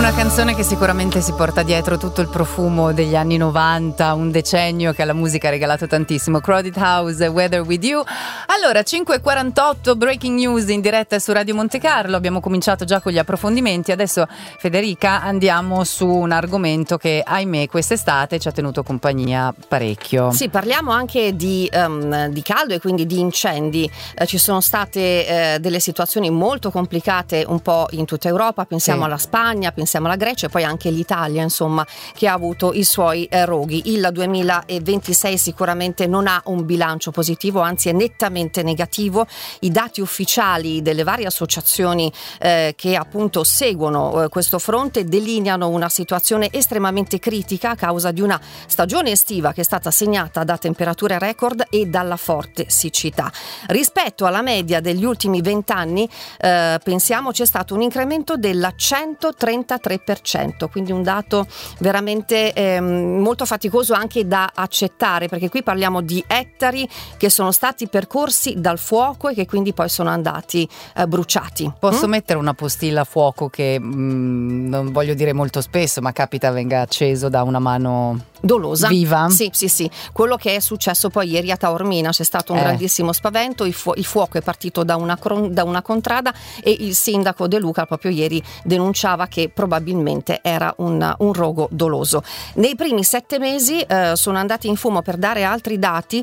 Una canzone che sicuramente si porta dietro tutto il profumo degli anni 90, un decennio che alla musica ha regalato tantissimo. Crowded House, Weather With You. Allora, 5:48, breaking news in diretta su Radio Monte Carlo. Abbiamo cominciato già con gli approfondimenti. Adesso, Federica, andiamo su un argomento che, ahimè, quest'estate ci ha tenuto compagnia parecchio. Sì, parliamo anche di caldo e quindi di incendi. Ci sono state delle situazioni molto complicate un po' in tutta Europa. Pensiamo alla Spagna, pensiamo alla Grecia e poi anche l'Italia, insomma, che ha avuto i suoi roghi. Il 2026 sicuramente non ha un bilancio positivo, anzi è nettamente negativo. I dati ufficiali delle varie associazioni che appunto seguono questo fronte delineano una situazione estremamente critica a causa di una stagione estiva che è stata segnata da temperature record e dalla forte siccità. Rispetto alla media degli ultimi 20 anni, pensiamo c'è stato un incremento della 133%, quindi un dato veramente molto faticoso anche da accettare, perché qui parliamo di ettari che sono stati percorsi dal fuoco e che quindi poi sono andati bruciati. Posso mettere una postilla a fuoco che non voglio dire molto spesso, ma capita venga acceso da una mano dolosa, viva? Sì. Quello che è successo poi ieri a Taormina, c'è stato un grandissimo spavento, il fuoco è partito da una contrada e il sindaco De Luca proprio ieri denunciava che probabilmente era un rogo doloso. Nei primi 7 mesi sono andati in fumo, per dare altri dati,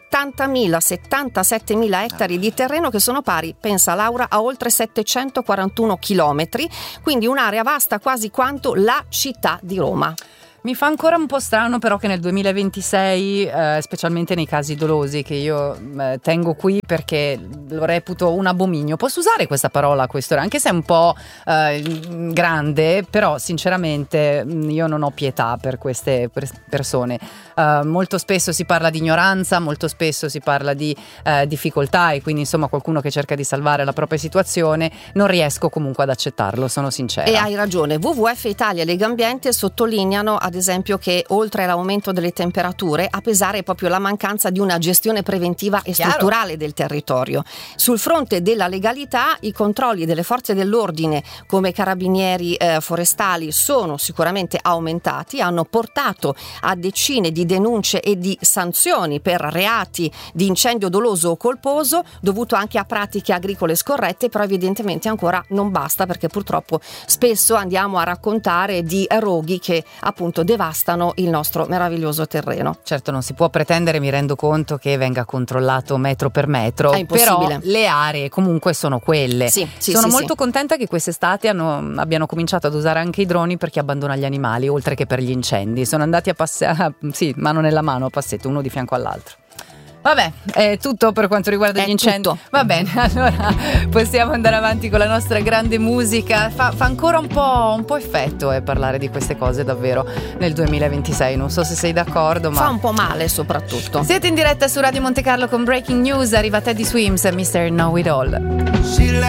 77.000 ettari di terreno che sono pari, pensa Laura, a oltre 741 chilometri, quindi un'area vasta quasi quanto la città di Roma. Mi fa ancora un po' strano però che nel 2026, specialmente nei casi dolosi, che io tengo qui perché lo reputo un abominio. Posso usare questa parola a quest'ora, anche se è un po' grande, però sinceramente io non ho pietà per queste persone. Molto spesso si parla di ignoranza, molto spesso si parla di difficoltà e quindi insomma qualcuno che cerca di salvare la propria situazione. Non riesco comunque ad accettarlo, sono sincera. E hai ragione, WWF Italia e Legambiente sottolineano ad esempio che oltre all'aumento delle temperature a pesare proprio la mancanza di una gestione preventiva e strutturale del territorio. Sul fronte della legalità, i controlli delle forze dell'ordine come carabinieri forestali sono sicuramente aumentati, hanno portato a decine di denunce e di sanzioni per reati di incendio doloso o colposo dovuto anche a pratiche agricole scorrette, però evidentemente ancora non basta, perché purtroppo spesso andiamo a raccontare di roghi che appunto devastano il nostro meraviglioso terreno. Certo, non si può pretendere, mi rendo conto, che venga controllato metro per metro, è impossibile. Però le aree comunque sono quelle. Sono molto contenta che quest'estate abbiano cominciato ad usare anche i droni per chi abbandona gli animali, oltre che per gli incendi. Sono andati a passare, mano nella mano, a passetto, uno di fianco all'altro. Vabbè, è tutto per quanto riguarda gli incendi. Tutto. Va bene, allora possiamo andare avanti con la nostra grande musica. Fa ancora un po' effetto parlare di queste cose davvero nel 2026. Non so se sei d'accordo, ma fa un po' male soprattutto. Siete in diretta su Radio Monte Carlo con Breaking News. Arriva Teddy Swims, Mr. Know It All.